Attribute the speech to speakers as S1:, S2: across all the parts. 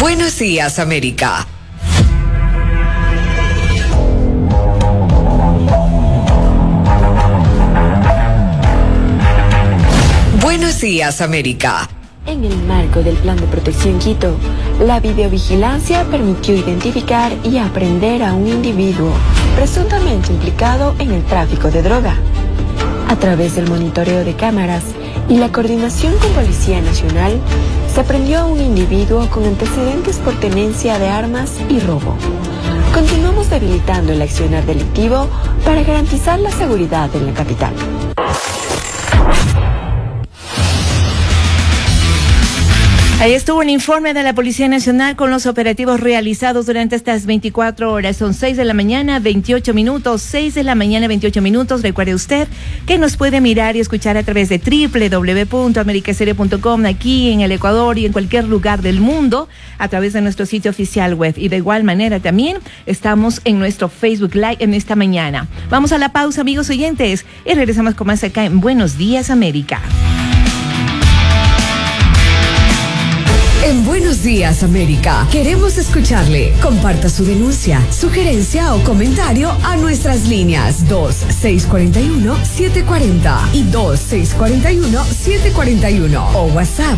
S1: Buenos días, América. Buenos días, América.
S2: En el marco del Plan de Protección Quito, la videovigilancia permitió identificar y aprehender a un individuo presuntamente implicado en el tráfico de droga. A través del monitoreo de cámaras y la coordinación con Policía Nacional, se aprehendió a un individuo con antecedentes por tenencia de armas y robo. Continuamos debilitando el accionar delictivo para garantizar la seguridad en la capital.
S3: Ahí estuvo el informe de la Policía Nacional con los operativos realizados durante estas 24 horas. Son 6 de la mañana, 28 minutos. 6 de la mañana, 28 minutos. Recuerde usted que nos puede mirar y escuchar a través de www.americastereo.com aquí en el Ecuador y en cualquier lugar del mundo a través de nuestro sitio oficial web. Y de igual manera también estamos en nuestro Facebook Live en esta mañana. Vamos a la pausa, amigos oyentes, y regresamos con más acá en Buenos Días, América.
S1: En Buenos Días, América, queremos escucharle. Comparta su denuncia, sugerencia o comentario a nuestras líneas 2641-740 y 2641-741 o WhatsApp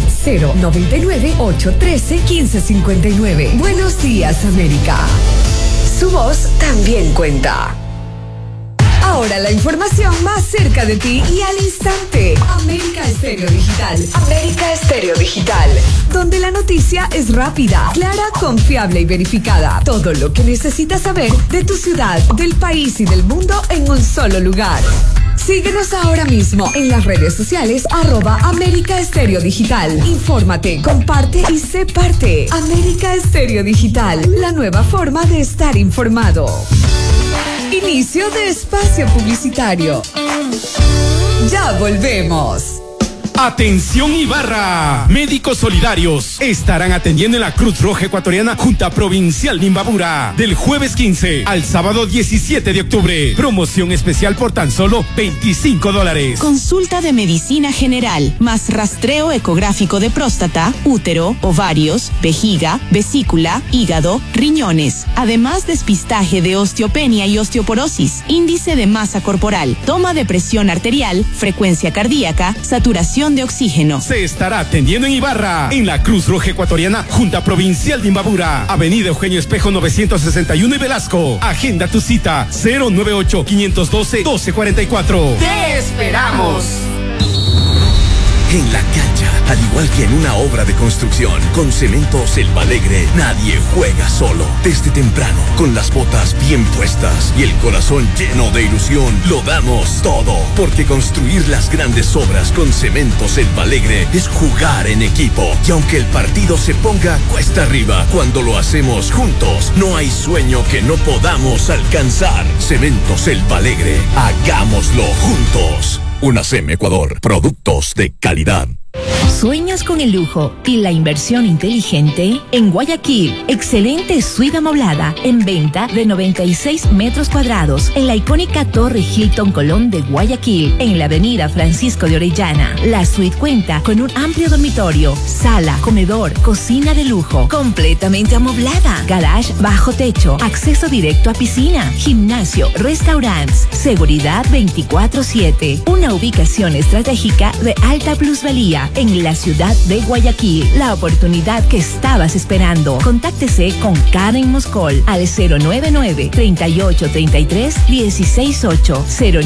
S1: 099-813-1559. Buenos Días, América. Su voz también cuenta. Ahora la información más cerca de ti y al instante. América Estéreo Digital. América Estéreo Digital. Donde la noticia es rápida, clara, confiable y verificada. Todo lo que necesitas saber de tu ciudad, del país y del mundo en un solo lugar. Síguenos ahora mismo en las redes sociales @América Estéreo Digital. Infórmate, comparte y sé parte. América Estéreo Digital, la nueva forma de estar informado. Inicio de espacio publicitario. Ya volvemos.
S4: Atención Ibarra, médicos solidarios estarán atendiendo en la Cruz Roja Ecuatoriana Junta Provincial de Imbabura del jueves 15 al sábado 17 de octubre. Promoción especial por tan solo $25.
S5: Consulta de medicina general, más rastreo ecográfico de próstata, útero, ovarios, vejiga, vesícula, hígado, riñones. Además, despistaje de osteopenia y osteoporosis, índice de masa corporal, toma de presión arterial, frecuencia cardíaca, saturación de oxígeno.
S4: Se estará atendiendo en Ibarra, en la Cruz Roja Ecuatoriana, Junta Provincial de Imbabura, Avenida Eugenio Espejo 961 y Velasco. Agenda tu cita 098-512-1244. ¡Te esperamos!
S6: En la cancha, al igual que en una obra de construcción, con Cementos El Alegre, nadie juega solo. Desde temprano, con las botas bien puestas y el corazón lleno de ilusión, lo damos todo. Porque construir las grandes obras con Cementos El Alegre es jugar en equipo. Y aunque el partido se ponga cuesta arriba, cuando lo hacemos juntos, no hay sueño que no podamos alcanzar. Cementos El Alegre, hagámoslo juntos. UNACEM Ecuador, productos de calidad.
S3: ¿Sueñas con el lujo y la inversión inteligente? En Guayaquil, excelente suite amoblada en venta de 96 metros cuadrados en la icónica Torre Hilton Colón de Guayaquil, en la avenida Francisco de Orellana. La suite cuenta con un amplio dormitorio, sala, comedor, cocina de lujo, completamente amoblada, garage bajo techo, acceso directo a piscina, gimnasio, restaurantes, seguridad 24/7. Una ubicación estratégica de alta plusvalía en la ciudad de Guayaquil. La oportunidad que estabas esperando. Contáctese con Karen Moscol al 099-3833-168.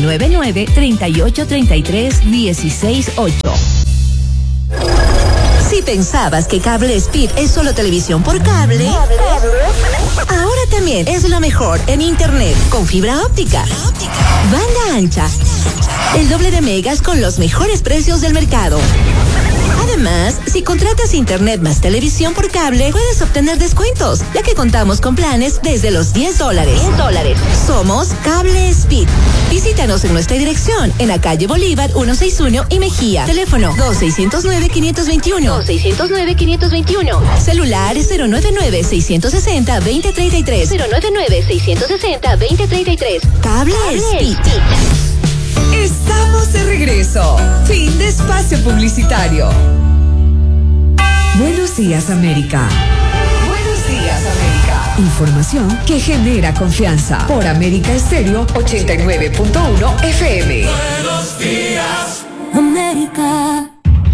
S3: 099-3833-168.
S7: Si pensabas que Cable Speed es solo televisión por cable, ahora también es lo mejor en internet con fibra óptica. Banda ancha. El doble de megas con los mejores precios del mercado. Además, si contratas internet más televisión por cable, puedes obtener descuentos, ya que contamos con planes desde los $10. Somos Cable Speed. Visítanos en nuestra dirección, en la calle Bolívar 161 y Mejía. Teléfono 2609-521. 2609-521. Celular 099-660-2033. 099-660-2033. Cable Speed.
S1: Estamos de regreso. Fin de espacio publicitario. Buenos días, América. Información que genera confianza. Por América Estéreo 89.1 FM.
S8: Buenos días, América.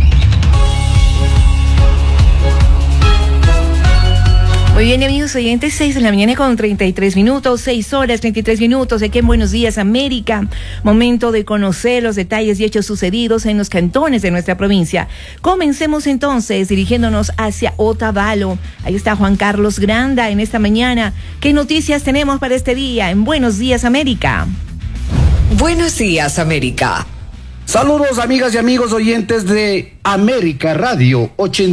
S3: Muy bien, amigos oyentes, 6 de la mañana con 33 minutos, 6 horas 33 minutos, aquí en Buenos Días América. Momento de conocer los detalles y hechos sucedidos en los cantones de nuestra provincia. Comencemos entonces dirigiéndonos hacia Otavalo. Ahí está Juan Carlos Granda en esta mañana. ¿Qué noticias tenemos para este día en Buenos Días América?
S1: Buenos Días América.
S9: Saludos, amigas y amigos oyentes de América Radio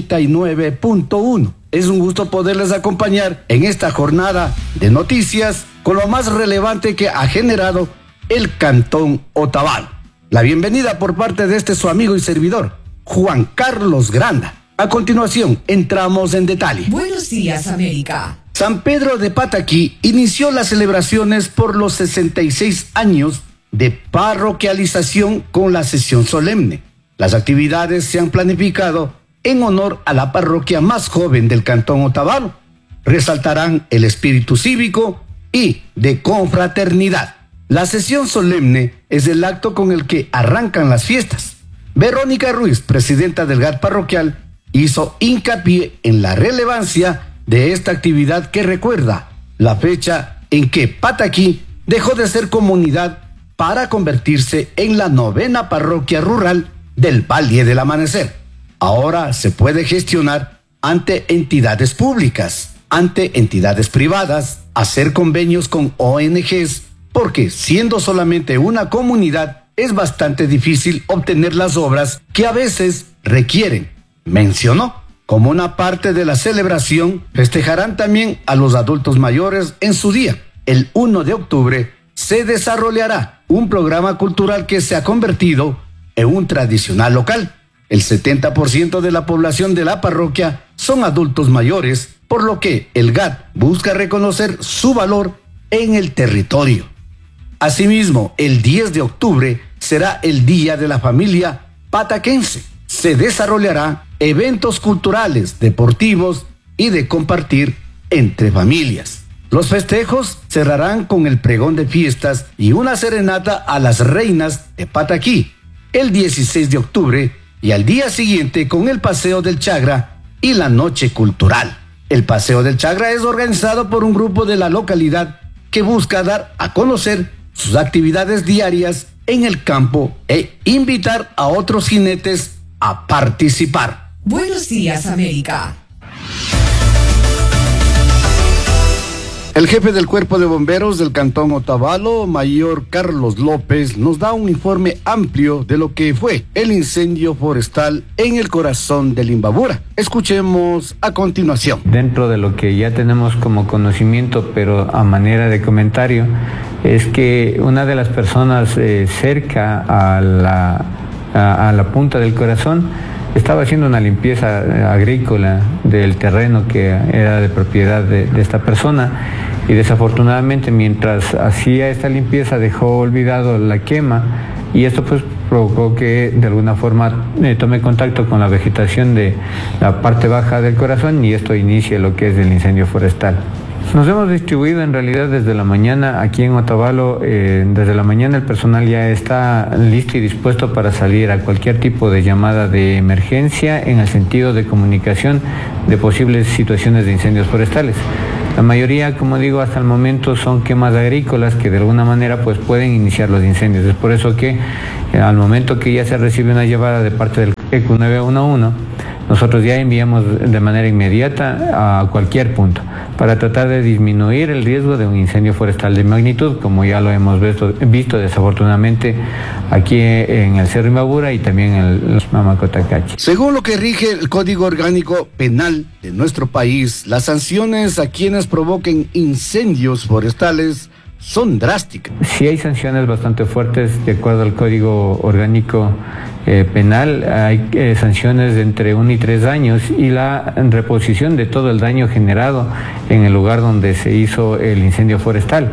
S9: 89.1. Es un gusto poderles acompañar en esta jornada de noticias con lo más relevante que ha generado el Cantón Otavalo. La bienvenida por parte de su amigo y servidor, Juan Carlos Granda. A continuación, entramos en detalle.
S1: Buenos Días América.
S9: San Pedro de Pataquí inició las celebraciones por los 66 años de parroquialización con la sesión solemne. Las actividades se han planificado en honor a la parroquia más joven del Cantón Otavalo. Resaltarán el espíritu cívico y de confraternidad. La sesión solemne es el acto con el que arrancan las fiestas. Verónica Ruiz, presidenta del GAT parroquial, hizo hincapié en la relevancia de esta actividad que recuerda la fecha en que Pataquí dejó de ser comunidad para convertirse en la 9ª parroquia rural del Valle del Amanecer. Ahora se puede gestionar ante entidades públicas, ante entidades privadas, hacer convenios con ONGs, porque siendo solamente una comunidad es bastante difícil obtener las obras que a veces requieren. Mencionó, como una parte de la celebración, festejarán también a los adultos mayores en su día. El 1 de octubre se desarrollará un programa cultural que se ha convertido en un tradicional local. El 70% de la población de la parroquia son adultos mayores, por lo que el GAT busca reconocer su valor en el territorio. Asimismo, el 10 de octubre será el Día de la Familia Pataquense. Se desarrollará eventos culturales, deportivos y de compartir entre familias. Los festejos cerrarán con el pregón de fiestas y una serenata a las reinas de Pataquí el 16 de octubre y al día siguiente con el Paseo del Chagra y la Noche Cultural. El Paseo del Chagra es organizado por un grupo de la localidad que busca dar a conocer sus actividades diarias en el campo e invitar a otros jinetes a participar.
S1: Buenos Días América.
S9: El jefe del Cuerpo de Bomberos del Cantón Otavalo, Mayor Carlos López, nos da un informe amplio de lo que fue el incendio forestal en el corazón del Imbabura. Escuchemos a continuación.
S10: Dentro de lo que ya tenemos como conocimiento, pero a manera de comentario, es que una de las personas cerca a la punta del corazón estaba haciendo una limpieza agrícola del terreno que era de propiedad de esta persona, y desafortunadamente mientras hacía esta limpieza dejó olvidado la quema, y esto pues provocó que de alguna forma tome contacto con la vegetación de la parte baja del corazón, y esto inicia lo que es el incendio forestal. Nos hemos distribuido en realidad desde la mañana aquí en Otavalo. Desde la mañana el personal ya está listo y dispuesto para salir a cualquier tipo de llamada de emergencia en el sentido de comunicación de posibles situaciones de incendios forestales. La mayoría, como digo, hasta el momento son quemas agrícolas que de alguna manera pues pueden iniciar los incendios. Es por eso que al momento que ya se recibe una llamada de parte del ECU 911, nosotros ya enviamos de manera inmediata a cualquier punto para tratar de disminuir el riesgo de un incendio forestal de magnitud, como ya lo hemos visto desafortunadamente aquí en el Cerro Imbabura y también en el Mamacotacachi.
S9: Según lo que rige el Código Orgánico Penal de nuestro país, las sanciones a quienes provoquen incendios forestales son drásticas.
S10: Sí hay sanciones bastante fuertes de acuerdo al Código Orgánico Penal. Hay sanciones de entre 1 y 3 años y la reposición de todo el daño generado en el lugar donde se hizo el incendio forestal.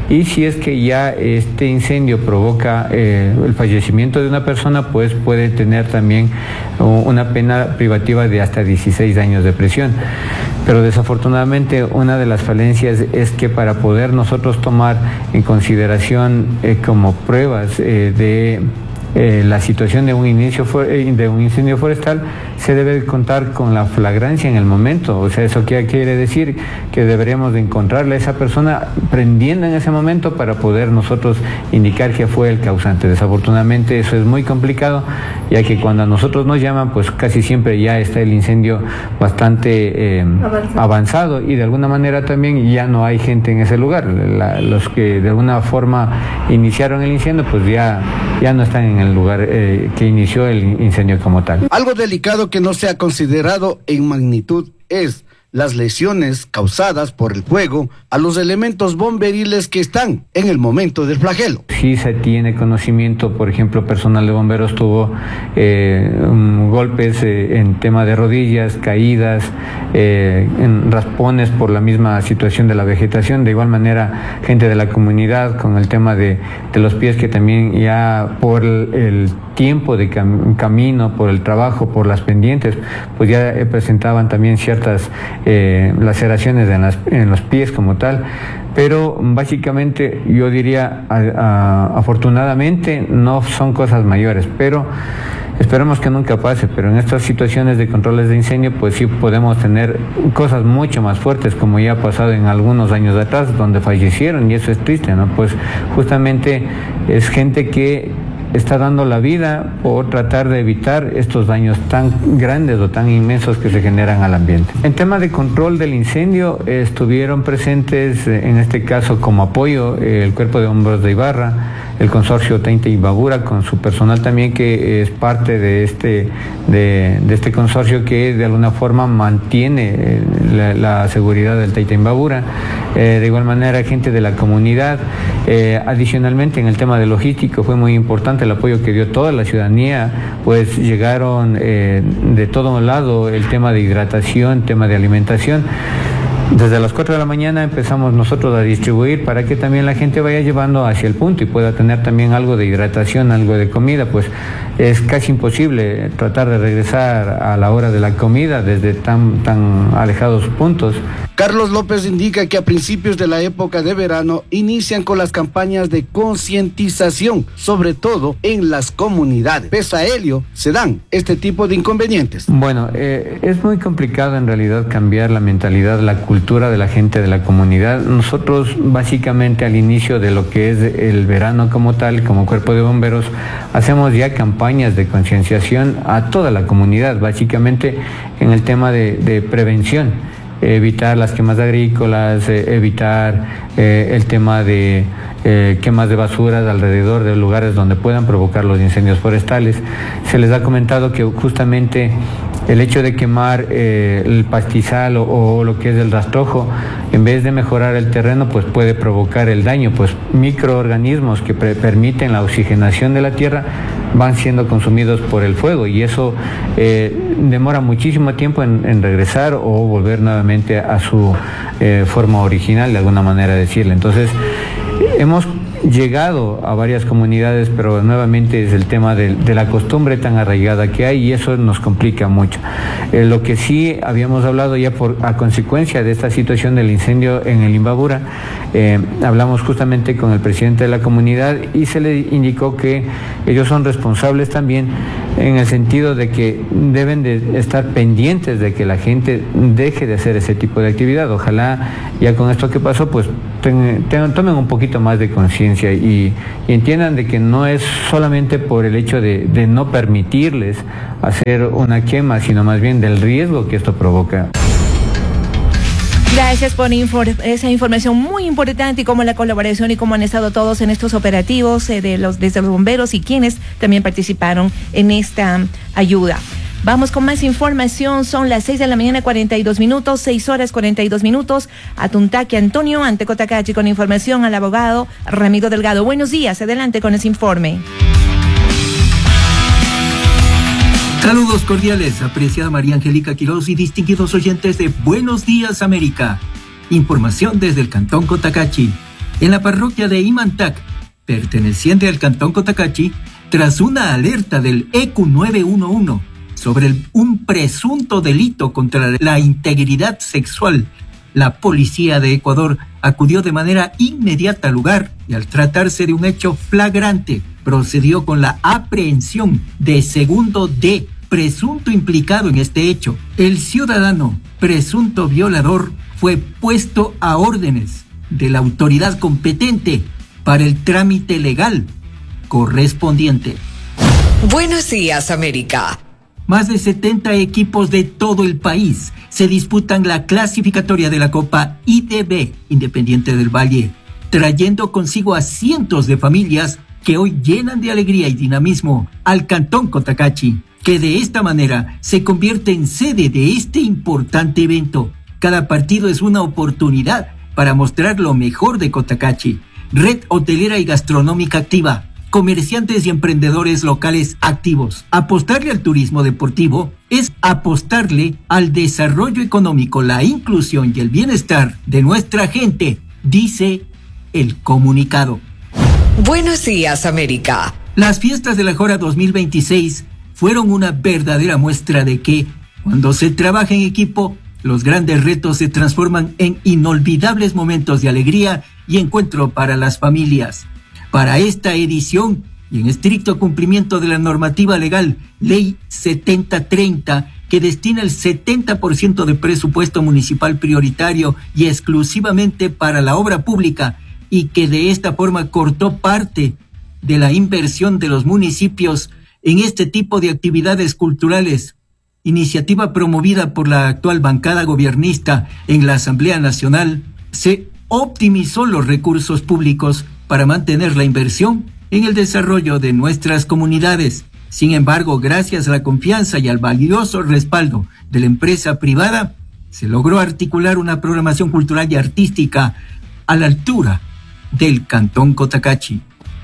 S10: y si es que ya este incendio provoca el fallecimiento de una persona, pues puede tener también una pena privativa de hasta 16 años de prisión. Pero desafortunadamente una de las falencias es que para poder nosotros tomar en consideración como pruebas de la situación de un incendio forestal, se debe contar con la flagrancia en el momento. O sea, eso quiere decir que deberíamos de encontrarle a esa persona prendiendo en ese momento para poder nosotros indicar que fue el causante. Desafortunadamente eso es muy complicado, ya que cuando a nosotros nos llaman, pues casi siempre ya está el incendio bastante avanzado, y de alguna manera también ya no hay gente en ese lugar. Los que de alguna forma iniciaron el incendio, pues ya no están en el lugar que inició el incendio como tal.
S9: Algo delicado que no se ha considerado en magnitud es las lesiones causadas por el fuego a los elementos bomberiles que están en el momento del flagelo.
S10: Sí se tiene conocimiento, por ejemplo, personal de bomberos tuvo golpes en tema de rodillas, caídas, en raspones por la misma situación de la vegetación. De igual manera, gente de la comunidad con el tema de los pies, que también ya por el tiempo de camino, por el trabajo, por las pendientes, pues ya presentaban también ciertas laceraciones en los pies como tal. Pero básicamente yo diría, afortunadamente no son cosas mayores, pero esperemos que nunca pase. Pero en estas situaciones de controles de incendio, pues sí podemos tener cosas mucho más fuertes, como ya ha pasado en algunos años atrás, donde fallecieron, y eso es triste, ¿no? Pues justamente es gente que está dando la vida por tratar de evitar estos daños tan grandes o tan inmensos que se generan al ambiente. En tema de control del incendio, estuvieron presentes, en este caso como apoyo, el Cuerpo de Bomberos de Ibarra, el consorcio Taita Imbabura, con su personal también, que es parte de este consorcio que de alguna forma mantiene la seguridad del Taita Imbabura. De igual manera, gente de la comunidad. Adicionalmente, en el tema de logístico fue muy importante el apoyo que dio toda la ciudadanía, pues llegaron de todo lado el tema de hidratación, tema de alimentación. Desde las 4 de la mañana empezamos nosotros a distribuir para que también la gente vaya llevando hacia el punto y pueda tener también algo de hidratación, algo de comida. Pues es casi imposible tratar de regresar a la hora de la comida desde tan alejados puntos.
S9: Carlos López indica que a principios de la época de verano inician con las campañas de concientización, sobre todo en las comunidades. Pese a ello, se dan este tipo de inconvenientes.
S10: Bueno, es muy complicado en realidad cambiar la mentalidad, la cultura de la gente de la comunidad. Nosotros básicamente al inicio de lo que es el verano como tal, como Cuerpo de Bomberos, hacemos ya campañas de concienciación a toda la comunidad, básicamente en el tema de prevención. Evitar las quemas agrícolas, evitar el tema de quemas de basuras alrededor de lugares donde puedan provocar los incendios forestales. Se les ha comentado que justamente el hecho de quemar el pastizal o lo que es el rastrojo, en vez de mejorar el terreno, pues puede provocar el daño. Pues microorganismos que permiten la oxigenación de la tierra van siendo consumidos por el fuego, y eso demora muchísimo tiempo en regresar o volver nuevamente a su forma original, de alguna manera decirle. Entonces, hemos llegado a varias comunidades, pero nuevamente es el tema de la costumbre tan arraigada que hay, y eso nos complica mucho. Lo que sí habíamos hablado ya a consecuencia de esta situación del incendio en el Imbabura, hablamos justamente con el presidente de la comunidad y se le indicó que ellos son responsables también en el sentido de que deben de estar pendientes de que la gente deje de hacer ese tipo de actividad. Ojalá ya con esto que pasó, pues tomen un poquito más de conciencia y entiendan de que no es solamente por el hecho de no permitirles hacer una quema, sino más bien del riesgo que esto provoca.
S3: Gracias por esa información muy importante, y cómo la colaboración y cómo han estado todos en estos operativos desde los bomberos y quienes también participaron en esta ayuda. Vamos con más información. Son las 6 de la mañana, 42 minutos, 6 horas 42 minutos. Atuntaqui Antonio, ante Cotacachi, con información al abogado Ramiro Delgado. Buenos días, adelante con ese informe.
S11: Saludos cordiales, apreciada María Angélica Quiroz y distinguidos oyentes de Buenos Días América. Información desde el Cantón Cotacachi. en la parroquia de Imantac, perteneciente al cantón Cotacachi, tras una alerta del ECU 911 sobre un presunto delito contra la integridad sexual. La policía de Ecuador acudió de manera inmediata al lugar y al tratarse de un hecho flagrante, procedió con la aprehensión de Segundo D, presunto implicado en este hecho. El ciudadano, presunto violador, fue puesto a órdenes de la autoridad competente para el trámite legal correspondiente.
S1: Buenos días, América.
S11: Más de 70 equipos de todo el país se disputan la clasificatoria de la Copa IDB, Independiente del Valle, trayendo consigo a cientos de familias que hoy llenan de alegría y dinamismo al cantón Cotacachi, que de esta manera se convierte en sede de este importante evento. Cada partido es una oportunidad para mostrar lo mejor de Cotacachi, red hotelera y gastronómica activa, comerciantes y emprendedores locales activos. Apostarle al turismo deportivo es apostarle al desarrollo económico, la inclusión y el bienestar de nuestra gente, dice el comunicado.
S1: Buenos días, América.
S11: Las fiestas de la Jora 2026 fueron una verdadera muestra de que, cuando se trabaja en equipo, los grandes retos se transforman en inolvidables momentos de alegría y encuentro para las familias. Para esta edición, y en estricto cumplimiento de la normativa legal, Ley 7030, que destina el 70% de presupuesto municipal prioritario y exclusivamente para la obra pública, y que de esta forma cortó parte de la inversión de los municipios en este tipo de actividades culturales, iniciativa promovida por la actual bancada gobernista en la Asamblea Nacional, se optimizó los recursos públicos para mantener la inversión en el desarrollo de nuestras comunidades. Sin embargo, gracias a la confianza y al valioso respaldo de la empresa privada, se logró articular una programación cultural y artística a la altura del cantón Cotacachi.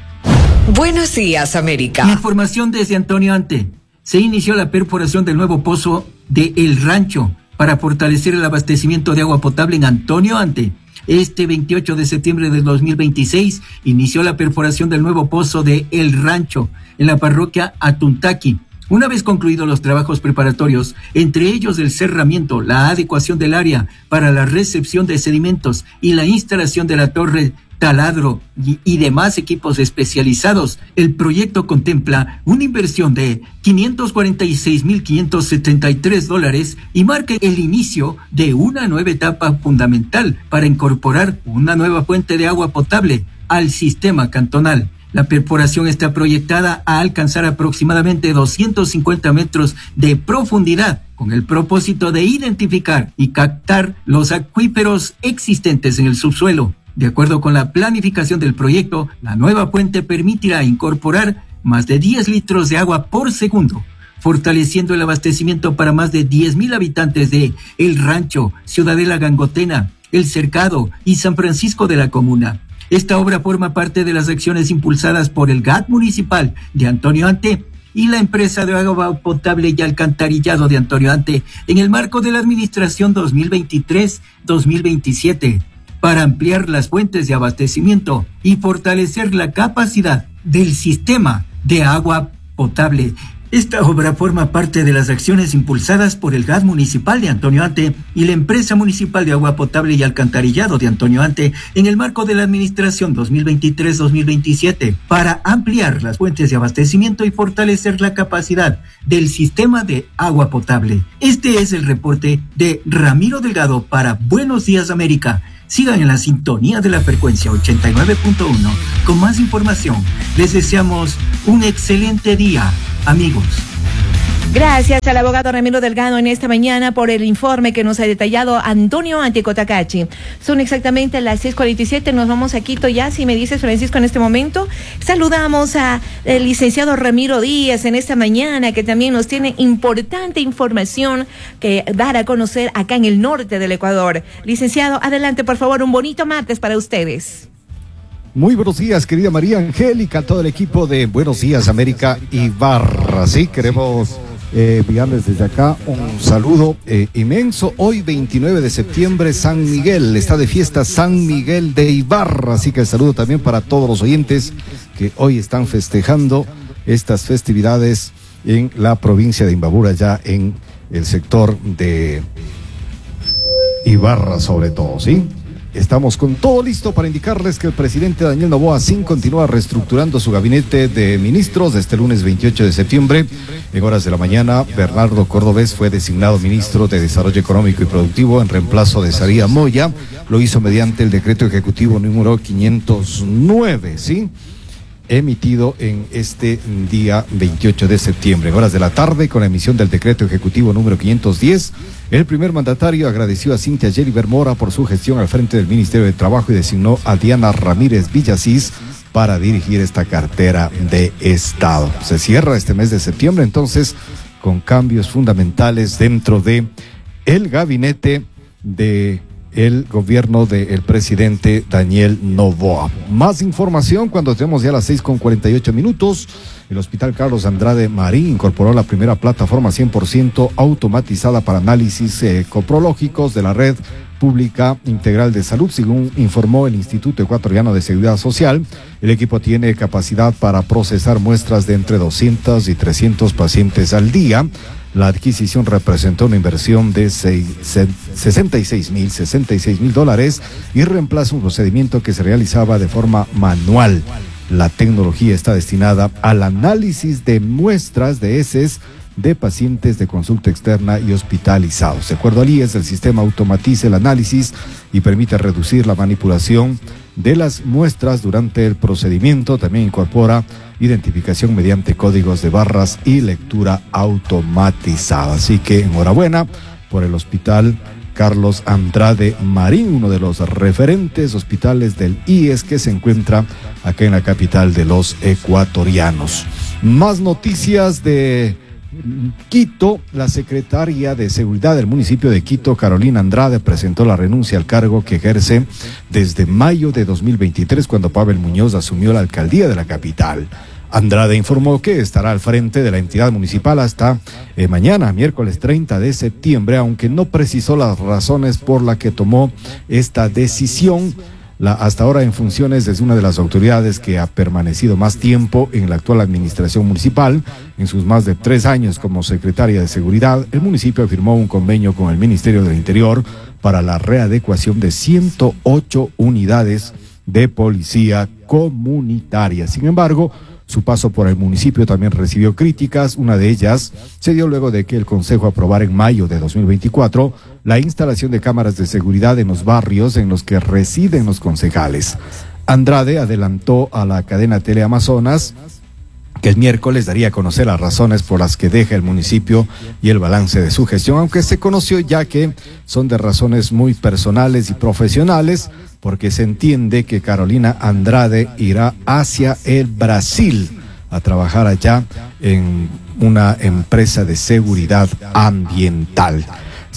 S1: Buenos días, América.
S11: Información desde Antonio Ante. Se inició la perforación del nuevo pozo de El Rancho para fortalecer el abastecimiento de agua potable en Antonio Ante. Este 28 de septiembre de 2026 inició la perforación del nuevo pozo de El Rancho en la parroquia Atuntaqui. Una vez concluidos los trabajos preparatorios, entre ellos el cerramiento, la adecuación del área para la recepción de sedimentos y la instalación de la torre taladro y demás equipos especializados, el proyecto contempla una inversión de $546,573 y marca el inicio de una nueva etapa fundamental para incorporar una nueva fuente de agua potable al sistema cantonal. La perforación está proyectada a alcanzar aproximadamente 250 metros de profundidad, con el propósito de identificar y captar los acuíferos existentes en el subsuelo. De acuerdo con la planificación del proyecto, la nueva fuente permitirá incorporar más de 10 litros de agua por segundo, fortaleciendo el abastecimiento para más de 10,000 habitantes de El Rancho, Ciudadela Gangotena, El Cercado y San Francisco de la Comuna. Esta obra forma parte de las acciones impulsadas por el GAT municipal de Antonio Ante y la empresa de agua potable y alcantarillado de Antonio Ante en el marco de la administración 2023-2027. Para ampliar las fuentes de abastecimiento y fortalecer la capacidad del sistema de agua potable. Esta obra forma parte de las acciones impulsadas por el GAT municipal de Antonio Ante y la empresa municipal de agua potable y alcantarillado de Antonio Ante en el marco de la administración 2023-2027 para ampliar las fuentes de abastecimiento y fortalecer la capacidad del sistema de agua potable. Este es el reporte de Ramiro Delgado para Buenos Días América. Sigan en la sintonía de la frecuencia 89.1 con más información. Les deseamos un excelente día, amigos.
S3: Gracias al abogado Ramiro Delgado en esta mañana por el informe que nos ha detallado Antonio Ante Cotacachi. Son exactamente las 6:47, nos vamos a Quito ya, si me dices, Francisco, en este momento. Saludamos al licenciado Ramiro Díaz en esta mañana, que también nos tiene importante información que dar a conocer acá en el norte del Ecuador. Licenciado, adelante, por favor, un bonito martes para ustedes.
S12: Muy buenos días, querida María Angélica, todo el equipo de Buenos Días América y Barra. Sí, queremos enviarles desde acá un saludo inmenso. Hoy 29 de septiembre, San Miguel, está de fiesta San Miguel de Ibarra, así que el saludo también para todos los oyentes que hoy están festejando estas festividades en la provincia de Imbabura, ya en el sector de Ibarra sobre todo, ¿sí? Estamos con todo listo para indicarles que el presidente Daniel Noboa Sin continúa reestructurando su gabinete de ministros. Desde el lunes 28 de septiembre, en horas de la mañana, Bernardo Cordobés fue designado ministro de Desarrollo Económico y Productivo en reemplazo de Saría Moya. Lo hizo mediante el decreto ejecutivo número 509, ¿sí?, emitido en este día 28 de septiembre. En horas de la tarde, con la emisión del decreto ejecutivo número 510, el primer mandatario agradeció a Cintia Yeliber Mora por su gestión al frente del Ministerio de Trabajo y designó a Diana Ramírez Villasís para dirigir esta cartera de Estado. Se cierra este mes de septiembre, entonces, con cambios fundamentales dentro de el gabinete de el gobierno del presidente Daniel Noboa. Más información cuando tenemos ya las 6:48. El Hospital Carlos Andrade Marín incorporó la primera plataforma 100% automatizada para análisis coprológicos de la red pública integral de salud, según informó el Instituto Ecuatoriano de Seguridad Social. El equipo tiene capacidad para procesar muestras de entre 200 y 300 pacientes al día. La adquisición representó una inversión de $66,000 y reemplaza un procedimiento que se realizaba de forma manual. La tecnología está destinada al análisis de muestras de heces de pacientes de consulta externa y hospitalizados. De acuerdo al IES, el sistema automatiza el análisis y permite reducir la manipulación de las muestras durante el procedimiento. También incorpora identificación mediante códigos de barras y lectura automatizada. Así que enhorabuena por el Hospital Carlos Andrade Marín, uno de los referentes hospitales del IES que se encuentra acá en la capital de los ecuatorianos. Más noticias de Quito. La secretaria de Seguridad del municipio de Quito, Carolina Andrade, presentó la renuncia al cargo que ejerce desde mayo de 2023, cuando Pavel Muñoz asumió la alcaldía de la capital. Andrade informó que estará al frente de la entidad municipal hasta mañana, miércoles 30 de septiembre, aunque no precisó las razones por las que tomó esta decisión. Hasta ahora en funciones es una de las autoridades que ha permanecido más tiempo en la actual administración municipal. En sus más de 3 años como secretaria de Seguridad, el municipio firmó un convenio con el Ministerio del Interior para la readecuación de 108 unidades de policía comunitaria. Sin embargo, su paso por el municipio también recibió críticas. Una de ellas se dio luego de que el Consejo aprobara en mayo de 2024 la instalación de cámaras de seguridad en los barrios en los que residen los concejales. Andrade adelantó a la cadena Teleamazonas que el miércoles daría a conocer las razones por las que deja el municipio y el balance de su gestión, aunque se conoció ya que son de razones muy personales y profesionales, porque se entiende que Carolina Andrade irá hacia el Brasil a trabajar allá en una empresa de seguridad ambiental.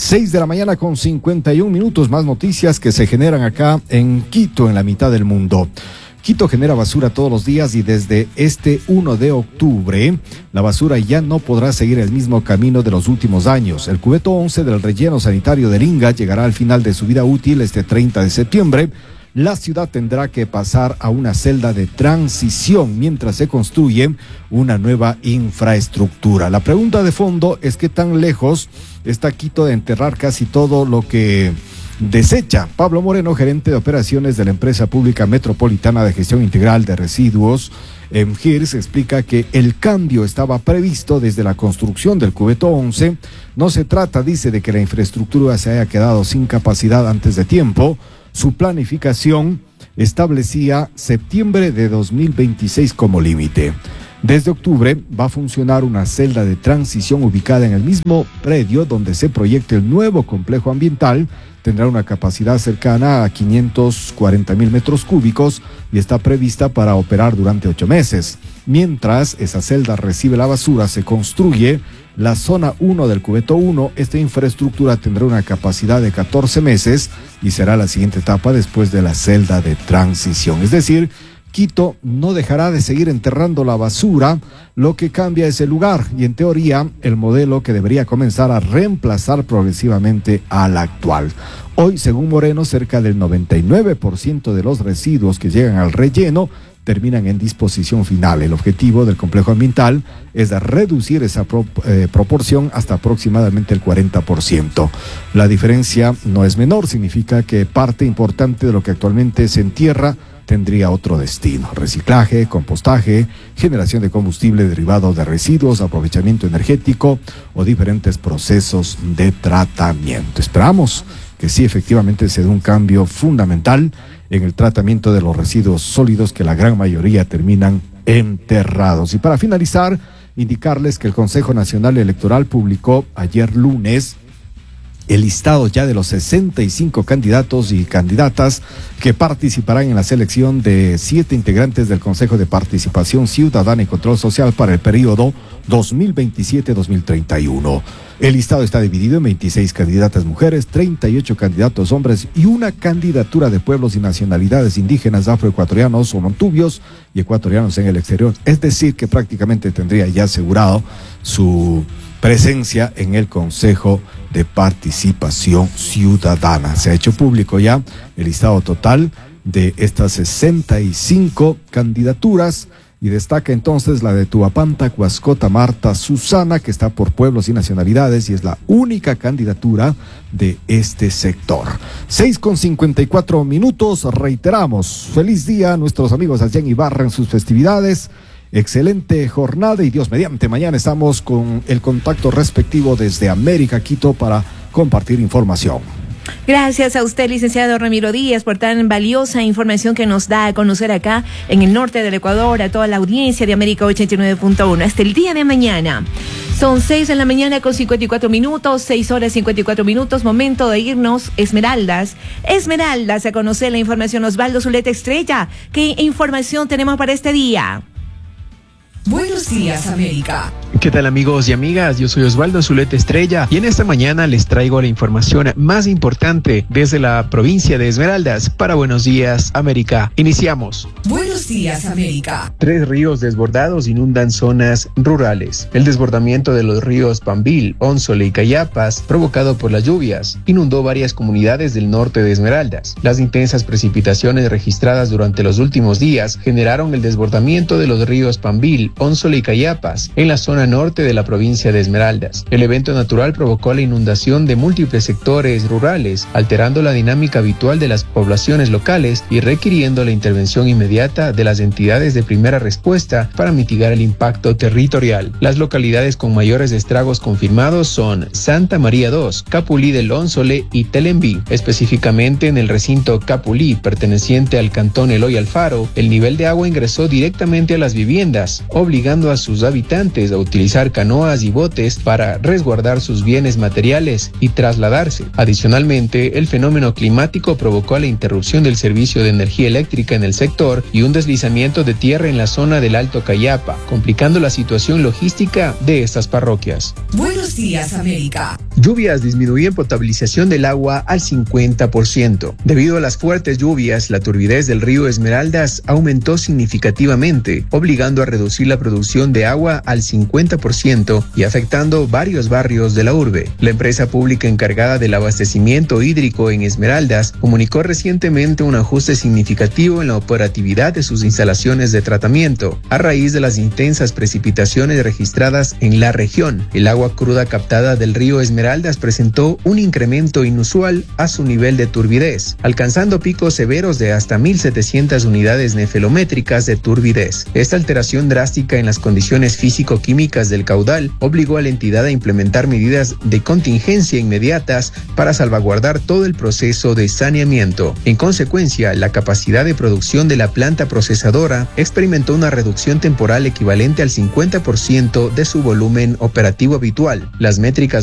S12: 6:51 a.m. Más noticias que se generan acá en Quito, en la mitad del mundo. Quito genera basura todos los días y desde este 1 de octubre la basura ya no podrá seguir el mismo camino de los últimos años. El cubeto 11 del relleno sanitario de Linga llegará al final de su vida útil este 30 de septiembre. La ciudad tendrá que pasar a una celda de transición mientras se construye una nueva infraestructura. La pregunta de fondo es qué tan lejos está Quito de enterrar casi todo lo que desecha. Pablo Moreno, gerente de operaciones de la empresa pública metropolitana de gestión integral de residuos, MGIRS, explica que el cambio estaba previsto desde la construcción del cubeto 11. No se trata, dice, de que la infraestructura se haya quedado sin capacidad antes de tiempo. Su planificación establecía septiembre de 2026 como límite. Desde octubre va a funcionar una celda de transición ubicada en el mismo predio donde se proyecta el nuevo complejo ambiental. Tendrá una capacidad cercana a 540,000 metros cúbicos y está prevista para operar durante 8 meses. Mientras esa celda recibe la basura, se construye la zona 1 del cubeto 1. Esta infraestructura tendrá una capacidad de 14 meses y será la siguiente etapa después de la celda de transición. Es decir, Quito no dejará de seguir enterrando la basura, lo que cambia es el lugar y en teoría el modelo que debería comenzar a reemplazar progresivamente al actual. Hoy, según Moreno, cerca del 99% de los residuos que llegan al relleno terminan en disposición final. El objetivo del complejo ambiental es de reducir esa proporción hasta aproximadamente el 40%. La diferencia no es menor, significa que parte importante de lo que actualmente se entierra tendría otro destino: reciclaje, compostaje, generación de combustible derivado de residuos, aprovechamiento energético o diferentes procesos de tratamiento. Esperamos que sí, efectivamente se dé un cambio fundamental en el tratamiento de los residuos sólidos, que la gran mayoría terminan enterrados. Y para finalizar, indicarles que el Consejo Nacional Electoral publicó ayer lunes el listado ya de los 65 candidatos y candidatas que participarán en la selección de 7 integrantes del Consejo de Participación Ciudadana y Control Social para el periodo 2027-2031. El listado está dividido en 26 candidatas mujeres, 38 candidatos hombres y una candidatura de pueblos y nacionalidades indígenas, afroecuatorianos o montubios y ecuatorianos en el exterior. Es decir, que prácticamente tendría ya asegurado su presencia en el Consejo de Participación Ciudadana. Se ha hecho público ya el listado total de estas 65 candidaturas y destaca entonces la de Tuapanta, Huascota, Marta, Susana, que está por pueblos y nacionalidades y es la única candidatura de este sector. 6:54, reiteramos, feliz día a nuestros amigos allá en Ibarra en sus festividades. Excelente jornada y Dios mediante, mañana estamos con el contacto respectivo desde América, Quito, para compartir información.
S3: Gracias a usted, licenciado Ramiro Díaz, por tan valiosa información que nos da a conocer acá en el norte del Ecuador, a toda la audiencia de América 89.1. Hasta el día de mañana. Son 6 de la mañana con 54 minutos, 6 horas 54 minutos, momento de irnos. Esmeraldas, a conocer la información. Osvaldo Zuleta Estrella, ¿qué información tenemos para este día?
S1: Buenos días, América.
S13: ¿Qué tal, amigos y amigas? Yo soy Osvaldo Zuleta Estrella y en esta mañana les traigo la información más importante desde la provincia de Esmeraldas para Buenos Días, América. Iniciamos.
S1: Buenos días, América.
S13: 3 ríos desbordados inundan zonas rurales. El desbordamiento de los ríos Pambil, Ónsole y Cayapas, provocado por las lluvias, inundó varias comunidades del norte de Esmeraldas. Las intensas precipitaciones registradas durante los últimos días generaron el desbordamiento de los ríos Pambil, Ónsole y Cayapas en la zona norte de la provincia de Esmeraldas. El evento natural provocó la inundación de múltiples sectores rurales, alterando la dinámica habitual de las poblaciones locales y requiriendo la intervención inmediata de las entidades de primera respuesta para mitigar el impacto territorial. Las localidades con mayores estragos confirmados son Santa María II, Capulí del Ónsole y Telembí. Específicamente en el recinto Capulí, perteneciente al cantón Eloy Alfaro, el nivel de agua ingresó directamente a las viviendas, obligando a sus habitantes a utilizar canoas y botes para resguardar sus bienes materiales y trasladarse. Adicionalmente, el fenómeno climático provocó la interrupción del servicio de energía eléctrica en el sector y un deslizamiento de tierra en la zona del Alto Cayapa, complicando la situación logística de estas parroquias.
S1: Buenos días, América.
S13: Lluvias disminuyen potabilización del agua al 50%. Debido a las fuertes lluvias, la turbidez del río Esmeraldas aumentó significativamente, obligando a reducir la producción de agua al 50% y afectando varios barrios de la urbe. La empresa pública encargada del abastecimiento hídrico en Esmeraldas comunicó recientemente un ajuste significativo en la operatividad de sus instalaciones de tratamiento a raíz de las intensas precipitaciones registradas en la región. El agua cruda captada del río Esmeraldas presentó un incremento inusual a su nivel de turbidez, alcanzando picos severos de hasta 1.700 unidades nefelométricas de turbidez. Esta alteración drástica en las condiciones físico-químicas del caudal obligó a la entidad a implementar medidas de contingencia inmediatas para salvaguardar todo el proceso de saneamiento. En consecuencia, la capacidad de producción de la planta procesadora experimentó una reducción temporal equivalente al 50% de su volumen operativo habitual. Las métricas